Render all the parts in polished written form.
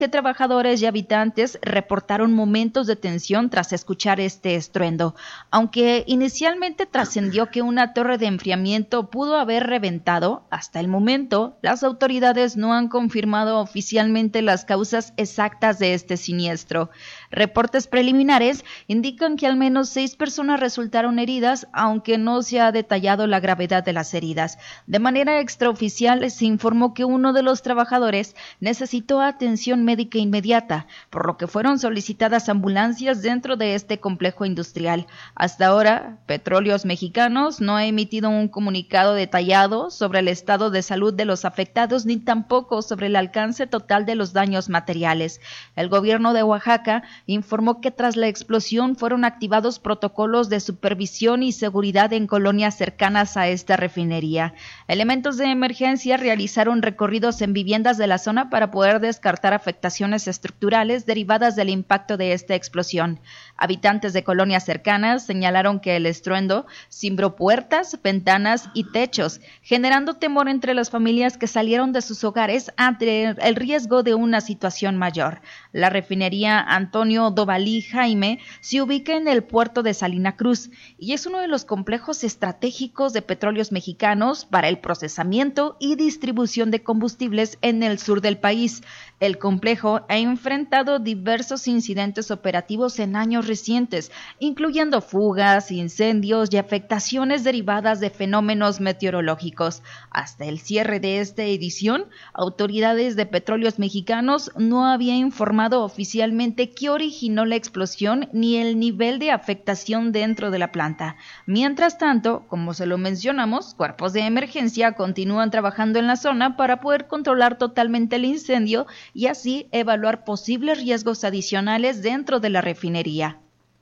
que trabajadores y habitantes reportaron momentos de tensión tras escuchar este estruendo, aunque inicialmente trascendió que una torre de enfriamiento pudo haber reventado. Hasta el momento, las autoridades no han confirmado oficialmente las causas exactas de este siniestro. Reportes preliminares indican que al menos 6 personas resultaron heridas, aunque no se ha detallado la gravedad de las heridas. De manera extraoficial se informó que uno de los trabajadores necesitó atención médica inmediata, por lo que fueron solicitadas ambulancias dentro de este complejo industrial. Hasta ahora, Petróleos Mexicanos no ha emitido un comunicado detallado sobre el estado de salud de los afectados ni tampoco sobre el alcance total de los daños materiales. El gobierno de Oaxaca informó que tras la explosión fueron activados protocolos de supervisión y seguridad en colonias cercanas a esta refinería. Elementos de emergencia realizaron recorridos en viviendas de la zona para poder descartar afectaciones estructurales derivadas del impacto de esta explosión. Habitantes de colonias cercanas señalaron que el estruendo cimbró puertas, ventanas y techos, generando temor entre las familias que salieron de sus hogares ante el riesgo de una situación mayor. La refinería Antonio Dovalí Jaime se ubica en el puerto de Salina Cruz y es uno de los complejos estratégicos de Petróleos Mexicanos para el procesamiento y distribución de combustibles en el sur del país. El complejo ha enfrentado diversos incidentes operativos en años recientes, incluyendo fugas, incendios y afectaciones derivadas de fenómenos meteorológicos. Hasta el cierre de esta edición, autoridades de Petróleos Mexicanos no habían informado oficialmente qué originó la explosión ni el nivel de afectación dentro de la planta. Mientras tanto, como se lo mencionamos, cuerpos de emergencia continúan trabajando en la zona para poder controlar totalmente el incendio y así evaluar posibles riesgos adicionales dentro de la refinería.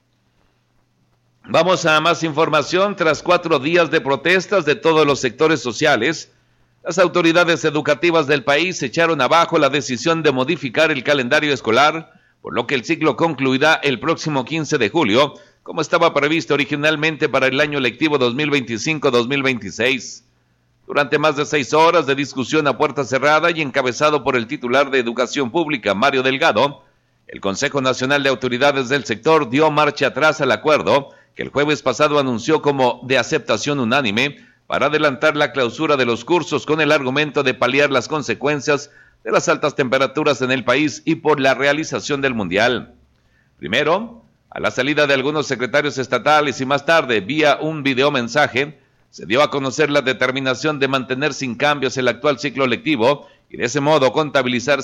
Vamos a más información. Tras 4 días de protestas de todos los sectores sociales, las autoridades educativas del país echaron abajo la decisión de modificar el calendario escolar, por lo que el ciclo concluirá el próximo 15 de julio, como estaba previsto originalmente para el año lectivo 2025-2026. Durante más de 6 horas de discusión a puerta cerrada y encabezado por el titular de Educación Pública, Mario Delgado, el Consejo Nacional de Autoridades del Sector dio marcha atrás al acuerdo que el jueves pasado anunció como de aceptación unánime para adelantar la clausura de los cursos con el argumento de paliar las consecuencias de las altas temperaturas en el país y por la realización del Mundial. Primero, a la salida de algunos secretarios estatales y más tarde, vía un videomensaje, se dio a conocer la determinación de mantener sin cambios el actual ciclo lectivo y de ese modo contabilizar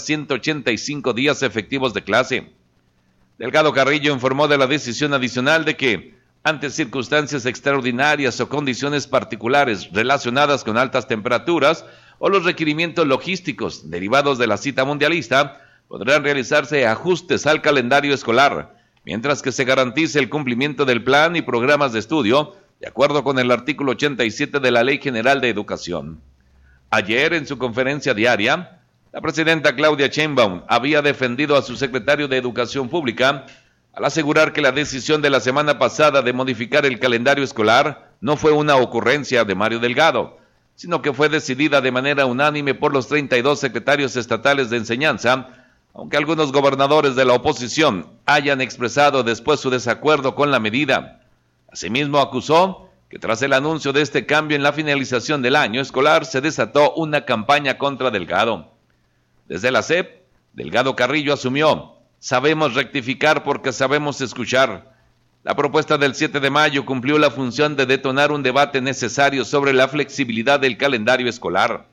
185 días efectivos de clase. Delgado Carrillo informó de la decisión adicional de que, ante circunstancias extraordinarias o condiciones particulares relacionadas con altas temperaturas o los requerimientos logísticos derivados de la cita mundialista, podrán realizarse ajustes al calendario escolar, mientras que se garantice el cumplimiento del plan y programas de estudio, de acuerdo con el artículo 87 de la Ley General de Educación. Ayer, en su conferencia diaria, la presidenta Claudia Sheinbaum había defendido a su secretario de Educación Pública al asegurar que la decisión de la semana pasada de modificar el calendario escolar no fue una ocurrencia de Mario Delgado, sino que fue decidida de manera unánime por los 32 secretarios estatales de enseñanza, aunque algunos gobernadores de la oposición hayan expresado después su desacuerdo con la medida. Asimismo, acusó que tras el anuncio de este cambio en la finalización del año escolar se desató una campaña contra Delgado. Desde la SEP, Delgado Carrillo asumió: sabemos rectificar porque sabemos escuchar. La propuesta del 7 de mayo cumplió la función de detonar un debate necesario sobre la flexibilidad del calendario escolar.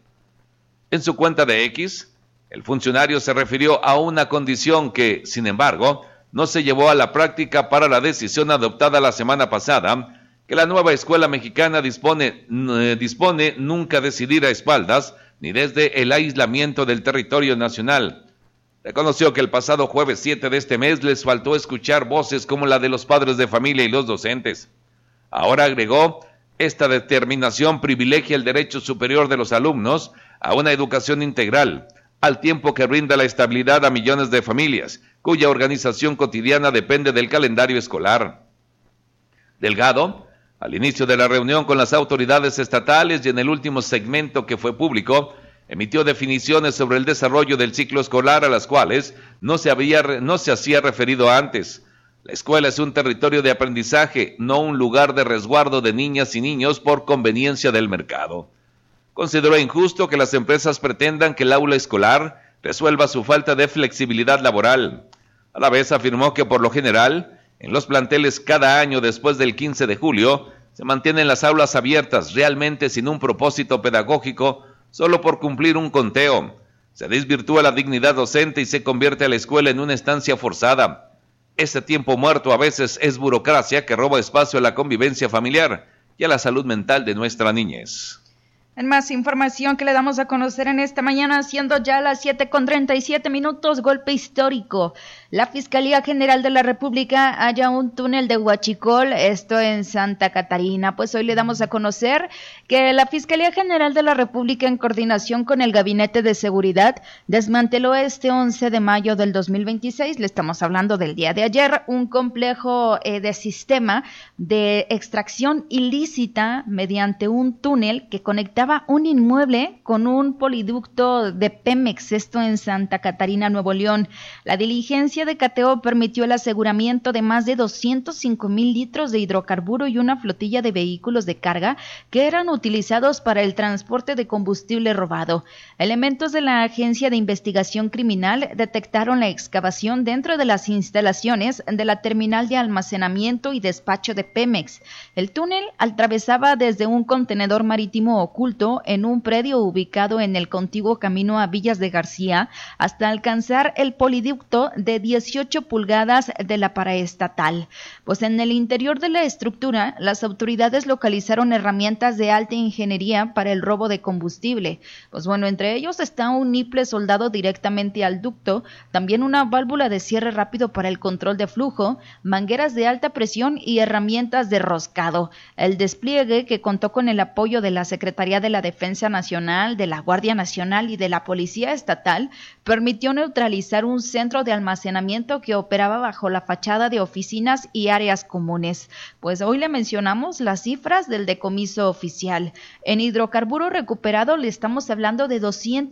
En su cuenta de X, el funcionario se refirió a una condición que, sin embargo, no se llevó a la práctica para la decisión adoptada la semana pasada, que la nueva escuela mexicana dispone nunca decidir a espaldas ni desde el aislamiento del territorio nacional. Reconoció que el pasado jueves 7 de este mes les faltó escuchar voces como la de los padres de familia y los docentes. Ahora agregó, esta determinación privilegia el derecho superior de los alumnos a una educación integral, al tiempo que brinda la estabilidad a millones de familias, cuya organización cotidiana depende del calendario escolar. Delgado, al inicio de la reunión con las autoridades estatales y en el último segmento que fue público, emitió definiciones sobre el desarrollo del ciclo escolar a las cuales no se hacía referido antes. La escuela es un territorio de aprendizaje, no un lugar de resguardo de niñas y niños por conveniencia del mercado. Consideró injusto que las empresas pretendan que el aula escolar resuelva su falta de flexibilidad laboral. A la vez afirmó que por lo general, en los planteles cada año después del 15 de julio, se mantienen las aulas abiertas realmente sin un propósito pedagógico, solo por cumplir un conteo. Se desvirtúa la dignidad docente y se convierte a la escuela en una estancia forzada. Este tiempo muerto a veces es burocracia que roba espacio a la convivencia familiar y a la salud mental de nuestra niñez. En más información que le damos a conocer en esta mañana, siendo ya las 7:37, golpe histórico. La Fiscalía General de la República halla un túnel de huachicol, esto en Santa Catarina. Pues hoy le damos a conocer que la Fiscalía General de la República, en coordinación con el Gabinete de Seguridad, desmanteló este 11 de mayo del 2026, le estamos hablando del día de ayer, un complejo de sistema de extracción ilícita mediante un túnel que conectaba un inmueble con un poliducto de Pemex, esto en Santa Catarina, Nuevo León. La diligencia de cateo permitió el aseguramiento de más de 205,000 litros de hidrocarburo y una flotilla de vehículos de carga que eran utilizados para el transporte de combustible robado. Elementos de la Agencia de Investigación Criminal detectaron la excavación dentro de las instalaciones de la terminal de almacenamiento y despacho de Pemex. El túnel atravesaba desde un contenedor marítimo oculto en un predio ubicado en el contiguo camino a Villas de García hasta alcanzar el poliducto de 18 pulgadas de la paraestatal. Pues en el interior de la estructura, las autoridades localizaron herramientas de alta ingeniería para el robo de combustible. Pues bueno, entre ellos está un niple soldado directamente al ducto, también una válvula de cierre rápido para el control de flujo, mangueras de alta presión y herramientas de roscado. El despliegue, que contó con el apoyo de la Secretaría de la Defensa Nacional, de la Guardia Nacional y de la Policía Estatal, permitió neutralizar un centro de almacenamiento que operaba bajo la fachada de oficinas y áreas comunes. Pues hoy le mencionamos las cifras del decomiso oficial. En hidrocarburo recuperado le estamos hablando de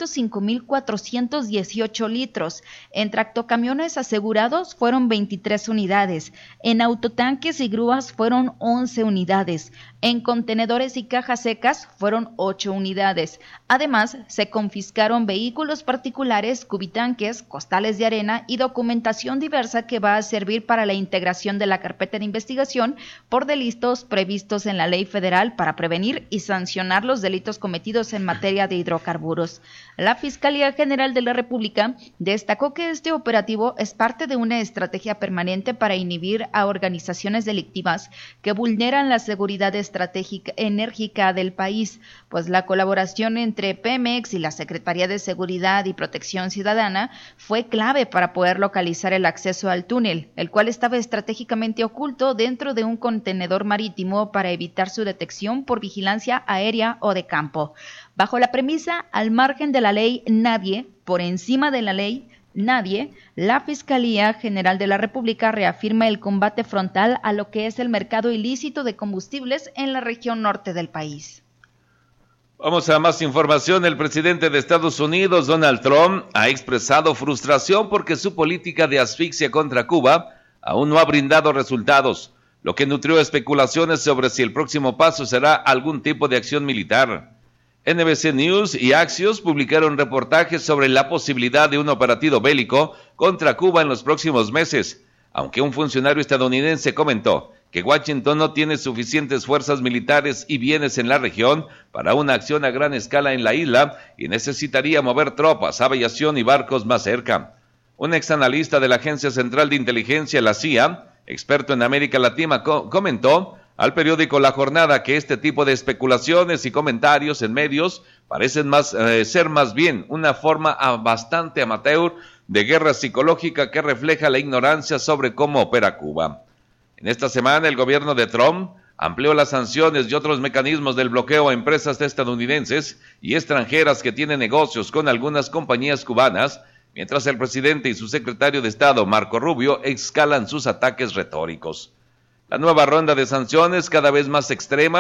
205,418 litros. En tractocamiones asegurados fueron 23 unidades. En autotanques y grúas fueron 11 unidades. En contenedores y cajas secas fueron 8 unidades. Además, se confiscaron vehículos particulares, cubitanques, costales de arena y documentación diversa que va a servir para la integración de la carpeta de investigación por delitos previstos en la ley federal para prevenir y sancionar los delitos cometidos en materia de hidrocarburos. La Fiscalía General de la República destacó que este operativo es parte de una estrategia permanente para inhibir a organizaciones delictivas que vulneran la seguridad estratégica enérgica del país, pues la colaboración entre Pemex y la Secretaría de Seguridad y Protección Ciudadana fue clave para poder localizar el acceso al túnel, el cual estaba estratégicamente oculto dentro de un contenedor marítimo para evitar su detección por vigilancia aérea o de campo. Bajo la premisa, al margen de la ley nadie, por encima de la ley nadie, la Fiscalía General de la República reafirma el combate frontal a lo que es el mercado ilícito de combustibles en la región norte del país. Vamos a más información. El presidente de Estados Unidos, Donald Trump, ha expresado frustración porque su política de asfixia contra Cuba aún no ha brindado resultados, lo que nutrió especulaciones sobre si el próximo paso será algún tipo de acción militar. NBC News y Axios publicaron reportajes sobre la posibilidad de un operativo bélico contra Cuba en los próximos meses, aunque un funcionario estadounidense comentó que Washington no tiene suficientes fuerzas militares y bienes en la región para una acción a gran escala en la isla y necesitaría mover tropas, aviación y barcos más cerca. Un exanalista de la Agencia Central de Inteligencia, la CIA, experto en América Latina, comentó al periódico La Jornada que este tipo de especulaciones y comentarios en medios parecen ser más bien una forma bastante amateur de guerra psicológica que refleja la ignorancia sobre cómo opera Cuba. En esta semana, el gobierno de Trump amplió las sanciones y otros mecanismos del bloqueo a empresas estadounidenses y extranjeras que tienen negocios con algunas compañías cubanas, mientras el presidente y su secretario de Estado, Marco Rubio, escalan sus ataques retóricos. La nueva ronda de sanciones, cada vez más extremas,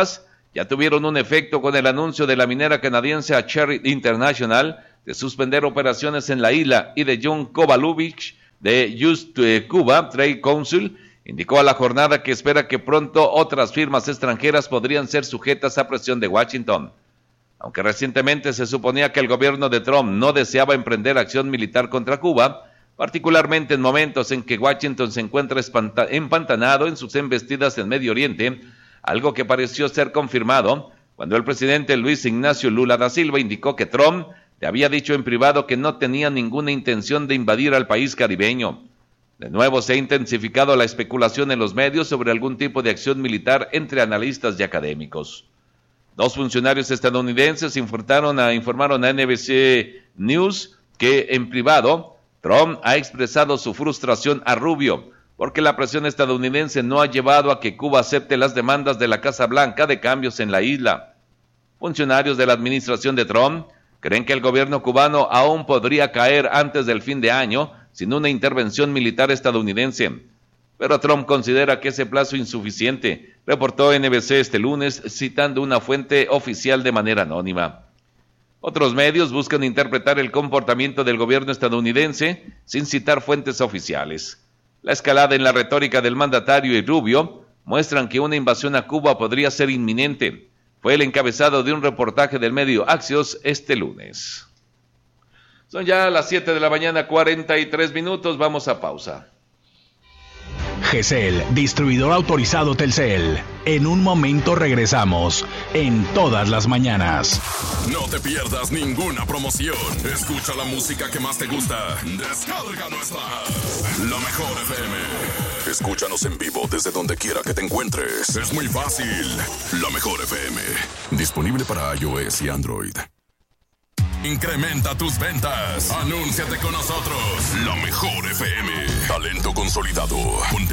ya tuvieron un efecto con el anuncio de la minera canadiense Cherry International de suspender operaciones en la isla y de John Kovalovich de Just Cuba Trade Council indicó a la jornada que espera que pronto otras firmas extranjeras podrían ser sujetas a presión de Washington. Aunque recientemente se suponía que el gobierno de Trump no deseaba emprender acción militar contra Cuba, particularmente en momentos en que Washington se encuentra empantanado en sus embestidas en Medio Oriente, algo que pareció ser confirmado cuando el presidente Luis Ignacio Lula da Silva indicó que Trump le había dicho en privado que no tenía ninguna intención de invadir al país caribeño. De nuevo se ha intensificado la especulación en los medios sobre algún tipo de acción militar entre analistas y académicos. 2 funcionarios estadounidenses informaron a NBC News que en privado Trump ha expresado su frustración a Rubio porque la presión estadounidense no ha llevado a que Cuba acepte las demandas de la Casa Blanca de cambios en la isla. Funcionarios de la administración de Trump creen que el gobierno cubano aún podría caer antes del fin de año sin una intervención militar estadounidense. Pero Trump considera que ese plazo es insuficiente, reportó NBC este lunes citando una fuente oficial de manera anónima. Otros medios buscan interpretar el comportamiento del gobierno estadounidense sin citar fuentes oficiales. La escalada en la retórica del mandatario y Rubio muestran que una invasión a Cuba podría ser inminente. Fue el encabezado de un reportaje del medio Axios este lunes. Son ya las 7 de la mañana, 43 minutos. Vamos a pausa. GESEL, distribuidor autorizado Telcel. En un momento regresamos, en todas las mañanas. No te pierdas ninguna promoción. Escucha la música que más te gusta. Descarga nuestra La Mejor FM. Escúchanos en vivo desde donde quiera que te encuentres. Es muy fácil. La Mejor FM. Disponible para iOS y Android. Incrementa tus ventas. Anúnciate con nosotros. La Mejor FM. Talento consolidado.